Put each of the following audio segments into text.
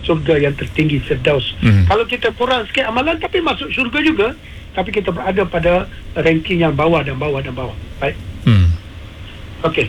syurga yang tertinggi, Firdaus. Kalau kita kurang sikit amalan tapi masuk syurga juga, tapi kita berada pada ranking yang bawah dan bawah dan bawah. Baik. Okey.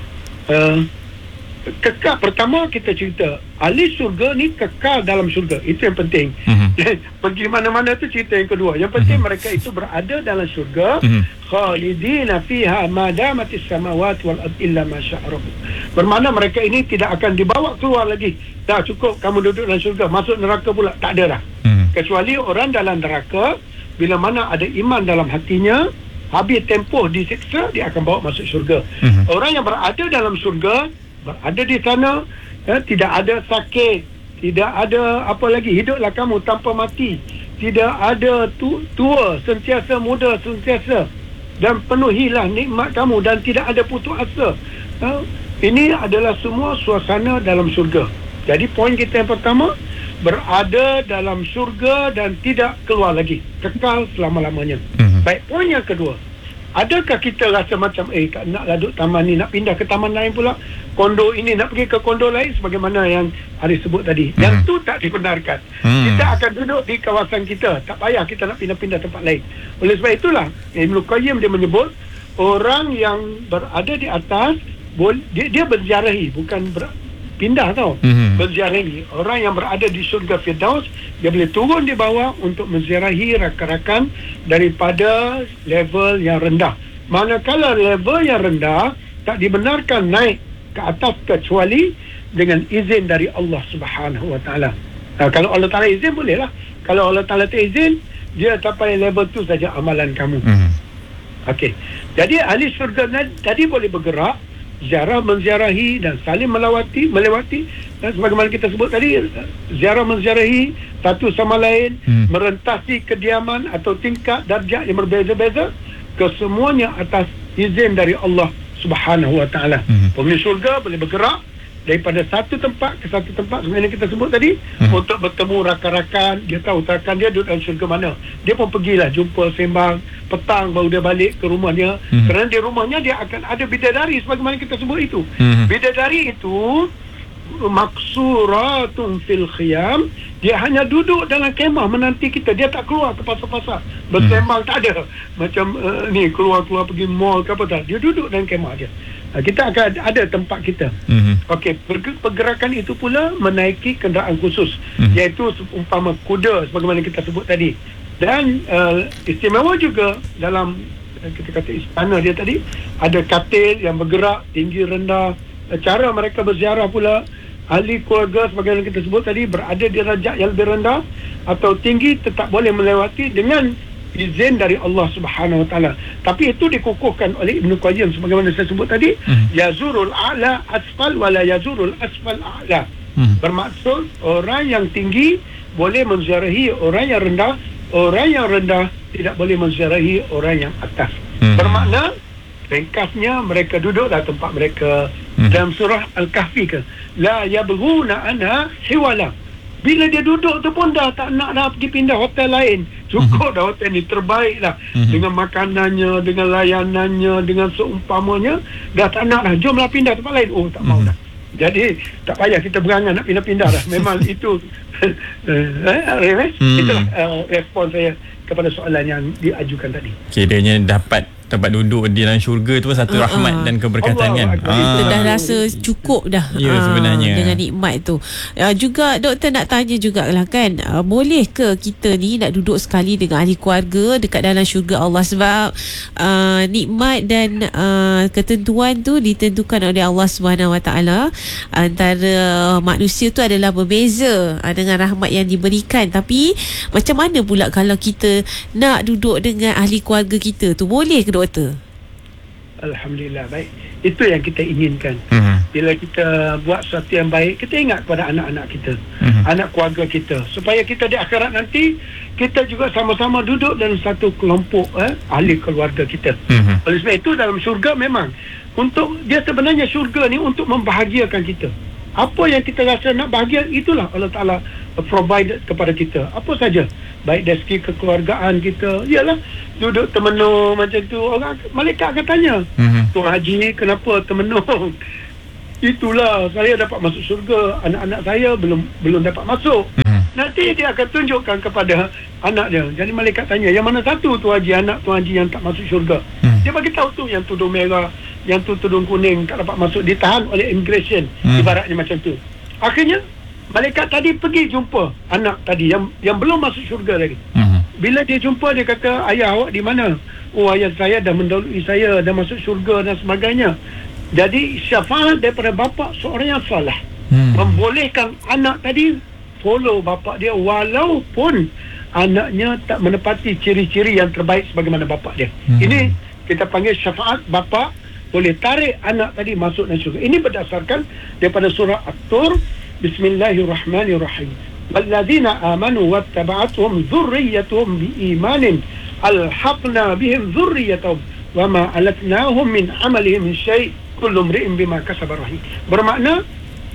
Kekal, pertama kita cerita ahli syurga ni kekal dalam syurga, itu yang penting. Pergi mana-mana tu cerita yang kedua. Yang penting mereka itu berada dalam syurga, khalidina fiha ma damatis samawati wal ard illa ma syaa rabbuk. Bermakna mereka ini tidak akan dibawa keluar lagi. Dah cukup kamu duduk dalam syurga, masuk neraka pula tak ada dah. Kecuali orang dalam neraka, bila mana ada iman dalam hatinya, habis tempoh disiksa, dia akan bawa masuk syurga. Orang yang berada dalam syurga, berada di sana, tidak ada sakit, tidak ada apa lagi, hiduplah kamu tanpa mati, tidak ada tua, sentiasa muda, sentiasa, dan penuhilah nikmat kamu dan tidak ada putus asa. Ini adalah semua suasana dalam syurga. Jadi poin kita yang pertama, berada dalam syurga dan tidak keluar lagi, kekal selama-lamanya. Baik, poin yang kedua, adakah kita rasa macam nak duduk taman ni, nak pindah ke taman lain pula, kondo ini nak pergi ke kondo lain, sebagaimana yang Arif sebut tadi. Yang tu tak dibenarkan. Kita akan duduk di kawasan kita, tak payah kita nak pindah-pindah tempat lain. Oleh sebab itulah Ibnu Qayyim dia menyebut orang yang berada di atas, dia berziarahi, bukan pindah tau. Berziarahi. Orang yang berada di syurga Firdaus, dia boleh turun di bawah untuk menziarahi rakan-rakan daripada level yang rendah. Manakala level yang rendah tak dibenarkan naik ke atas kecuali dengan izin dari Allah Subhanahu Wa Taala. Kalau Allah Taala izin bolehlah. Kalau Allah Taala tak izin, dia sampai level tu saja amalan kamu. Okey. Jadi ahli syurga tadi boleh bergerak, ziarah menziarahi dan saling melewati, dan sebagaimana kita sebut tadi, ziarah menziarahi satu sama lain, merentasi kediaman atau tingkat darjat yang berbeza-beza, kesemuanya atas izin dari Allah Subhanahu Wa Taala. Penghuni syurga boleh bergerak daripada satu tempat ke satu tempat, sebenarnya kita sebut tadi, untuk bertemu rakan-rakan. Dia tahu rakan dia duduk dalam syurga mana, dia pun pergilah jumpa, sembang, petang baru dia balik ke rumahnya. Kerana di rumahnya dia akan ada bidadari, sebagaimana kita sebut itu. Bidadari itu maksuratun fil khiyam, dia hanya duduk dalam kemah menanti kita. Dia tak keluar ke pasar-pasar bersembang, tak ada macam ni keluar-keluar pergi mall ke apa, tak. Dia duduk dalam kemah dia. Kita akan ada tempat kita. Okey, pergerakan itu pula menaiki kenderaan khusus, iaitu umpama kuda, sebagaimana kita sebut tadi. Dan istimewa juga dalam kita kata istana dia tadi, ada katil yang bergerak tinggi rendah. Cara mereka berziarah pula, ahli keluarga sebagaimana kita sebut tadi, berada di darjat yang lebih rendah atau tinggi, tetap boleh melewati dengan izin dari Allah Subhanahu Wa Taala. Tapi itu dikukuhkan oleh Ibnu Qayyim sebagaimana saya sebut tadi, yazurul a'la asfal wala yazurul asfal a'la. Bermaksud orang yang tinggi boleh menziarahi orang yang rendah, orang yang rendah tidak boleh menziarahi orang yang atas. Bermakna ringkasnya mereka duduklah tempat mereka. Dalam surah Al-Kahfi ke, la yabghuna anha hiwala. Bila dia duduk tu pun dah tak nak dah pergi pindah hotel lain. Cukup dah hotel ni, terbaik lah. Dengan makanannya, dengan layanannya, dengan seumpamanya, dah tak nak dah. Jomlah pindah tempat lain. Oh, tak mau dah. Jadi tak payah kita berangan nak pindah-pindah dah. Memang itu itulah respon saya kepada soalan yang diajukan tadi. Kiranya dapat tempat duduk di dalam syurga tu satu rahmat dan keberkatan, kan. Kita dah rasa cukup dah. Ya, sebenarnya dengan nikmat tu. Juga doktor nak tanya jugalah, kan, boleh ke kita ni nak duduk sekali dengan ahli keluarga dekat dalam syurga Allah? Sebab nikmat dan ketentuan tu ditentukan oleh Allah Subhanahu Wa Taala. Antara manusia tu adalah berbeza dengan rahmat yang diberikan. Tapi macam mana pula kalau kita nak duduk dengan ahli keluarga kita tu, boleh ke doktor? Alhamdulillah, baik. Itu yang kita inginkan. Bila kita buat sesuatu yang baik, kita ingat kepada anak-anak kita, anak keluarga kita, supaya kita di akhirat nanti kita juga sama-sama duduk dalam satu kelompok ahli keluarga kita. Oleh sebab itu dalam syurga memang untuk dia, sebenarnya syurga ni untuk membahagiakan kita. Apa yang kita rasa nak bahagia, itulah Allah Ta'ala provide kepada kita. Apa saja, baik dari segi kekeluargaan kita, ialah duduk termenung macam tu. Orang malaikat akan tanya, Tuan Haji, kenapa termenung? Itulah, saya dapat masuk syurga, anak-anak saya belum dapat masuk. nanti dia akan tunjukkan kepada anak dia. Jadi malaikat tanya, yang mana satu tu haji, anak tu haji yang tak masuk syurga? Dia bagi tahu tu yang tudung merah, yang tu tudung kuning tak dapat masuk, ditahan oleh immigration, ibaratnya macam tu. Akhirnya malaikat tadi pergi jumpa anak tadi yang belum masuk syurga lagi. Bila dia jumpa, dia kata, ayah awak di mana? Oh, ayah saya dah mendahului saya, dah masuk syurga dan sebagainya. Jadi syafaat daripada bapa seorang yang salah membolehkan anak tadi follow bapa dia walaupun anaknya tak menepati ciri-ciri yang terbaik sebagaimana bapa dia. Ini kita panggil syafaat bapa boleh tarik anak tadi masuk dalam syurga. Ini berdasarkan daripada surah At-Tur. Bismillahirrahmanirrahim. Walladzina amanu wattaba'atuhum dzurriyyatuhum biimanin alhaqna bihim dzurriyyatahum wama alatnahum min amalihim min syai' kullu imri'in bima kasaba rahim. Bermakna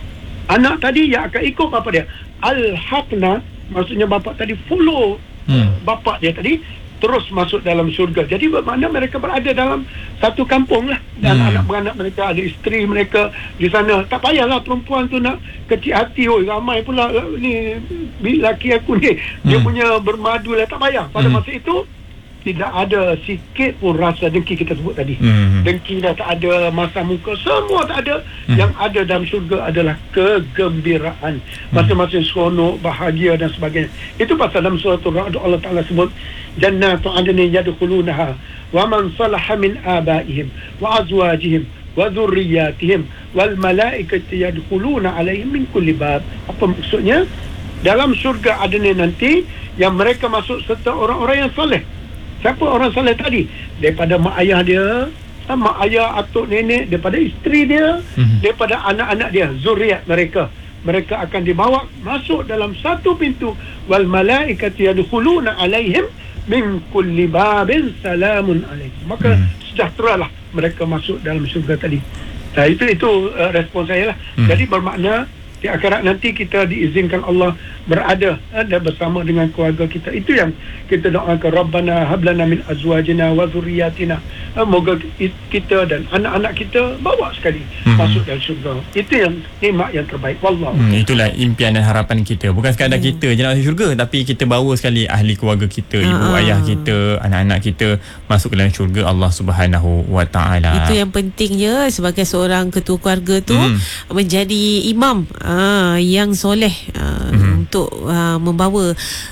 anak tadi yang akan ikut bapa dia, alhaqna maksudnya bapa tadi follow bapa dia tadi terus masuk dalam syurga. Jadi bermakna mereka berada dalam satu kampung lah, dan anak beranak mereka, ada isteri mereka di sana. Tak payahlah perempuan tu nak kecil hati, ramai pula ni laki aku ni dia punya bermadu lah, tak payah. Pada masa itu tidak ada sikit pun rasa dengki kita sebut tadi. Dengki dah tak ada, masa muka semua tak ada. Yang ada dalam syurga adalah kegembiraan, masing-masing seronok, bahagia dan sebagainya. Itu pasal dalam surah Ar-Ra'd Allah Ta'ala sebut jannatu adnin yadkhulunaha wa man salaha min abaihim wa azwajihim wa dhurriyyatihim wal malaikatu yadkhuluna alaihim min kulli bab. Apa maksudnya? Dalam syurga adnin nanti yang mereka masuk serta orang-orang yang soleh. Siapa orang soleh tadi? Daripada mak ayah dia, mak ayah, atuk nenek, daripada isteri dia, daripada anak-anak dia, zuriat mereka. Mereka akan dibawa masuk dalam satu pintu. Wal malaikatu yadkhuluna alaihim min kulli babin salamun alaihim. Maka sejahteralah mereka masuk dalam syurga tadi. Nah, itu respon saya lah. Jadi bermakna di akhirat nanti kita diizinkan Allah berada dan bersama dengan keluarga kita. Itu yang kita doakan, Rabbana hablana min azwajina wa dhurriyyatina. Moga kita dan anak-anak kita bawa sekali masuk dalam syurga. Itu yang nikmat yang terbaik. Wallahu. Itulah impian dan harapan kita. Bukan sekadar kita je nak masuk syurga, tapi kita bawa sekali ahli keluarga kita, ibu ayah kita, anak-anak kita masuk ke dalam syurga Allah Subhanahu wa taala. Itu yang pentingnya sebagai seorang ketua keluarga tu menjadi imam yang soleh untuk membawa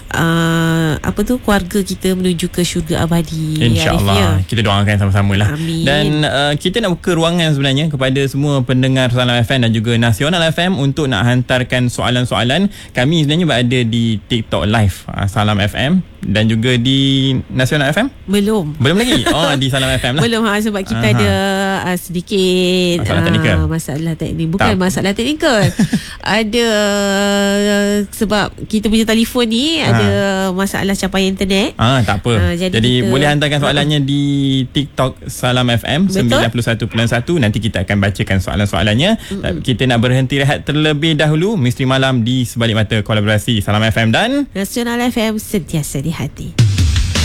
keluarga kita menuju ke syurga abadi. InsyaAllah. Kita doakan sama-sama lah. Amin. Dan kita nak buka ruangan sebenarnya kepada semua pendengar Salam FM dan juga Nasional FM untuk nak hantarkan soalan-soalan. Kami sebenarnya berada di TikTok Live Salam FM dan juga di Nasional FM. Belum lagi. Di Salam FM lah. Belum sebab kita ada sedikit masalah teknik. Bukan masalah teknikal. Ada sebab kita punya telefon ni ada masalah capaian internet. Tak apa. Jadi boleh hantarkan soalannya di TikTok Salam FM 91.1. Nanti kita akan bacakan soalan-soalannya. Kita nak berhenti rehat terlebih dahulu. Misteri Malam di sebalik mata kolaborasi Salam FM dan Nasional FM, sentiasa di hati.